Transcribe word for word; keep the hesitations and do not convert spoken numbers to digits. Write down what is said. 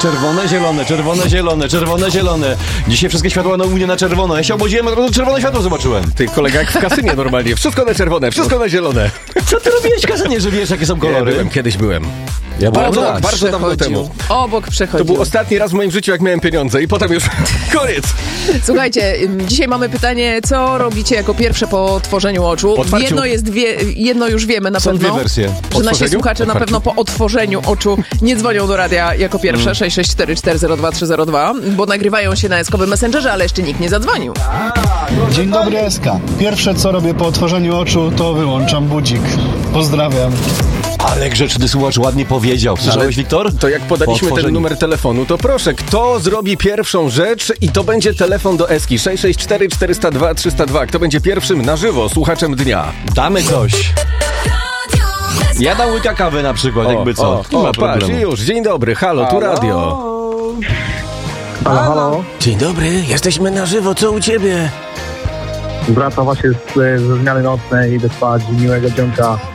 Czerwone, zielone, czerwone, zielone, czerwone, zielone. Dzisiaj wszystkie światła na u mnie na czerwono. Ja się obudziłem, od razu czerwone światło zobaczyłem. Ty, kolega, jak w kasynie normalnie. Wszystko na czerwone, wszystko na zielone. Co ty robiłeś w kasynie, że wiesz, jakie są kolory? Nie, byłem, kiedyś byłem. Ja byłem Bardzo, raz. bardzo dawno temu. Obok przechodził. To był ostatni raz w moim życiu, jak miałem pieniądze i potem już koniec. Słuchajcie, dzisiaj mamy pytanie, co robicie jako pierwsze po otworzeniu oczu? Otwarciu. Jedno jest wie, jedno już wiemy na Są pewno, dwie wersje. że nasi Otworzeniu? słuchacze na Otwarciu. pewno po otworzeniu oczu nie dzwonią do radia jako pierwsze Mm. sześć sześć cztery cztery zero dwa trzy zero dwa, bo nagrywają się na eskowym Messengerze, ale jeszcze nikt nie zadzwonił. Dzień dobry, Eska. Pierwsze co robię po otworzeniu oczu, to wyłączam budzik. Pozdrawiam. Ale grzeczny słuchacz ładnie powiedział. Słyszałeś, Wiktor? To jak podaliśmy Po ten otworzeniu. numer telefonu, to proszę, kto zrobi pierwszą rzecz i to będzie telefon do Eski sześć sześć cztery cztery zero dwa trzy zero dwa. Kto będzie pierwszym na żywo słuchaczem dnia? Damy coś. Ja dam łyka kawy na przykład, jakby co. O, Nie ma o, patrz, problemu. już, dzień dobry, halo, tu radio. Halo, halo. Dzień dobry, jesteśmy na żywo, co u ciebie? Wracam właśnie z, ze zmiany nocnej, idę spać, miłego dzionka.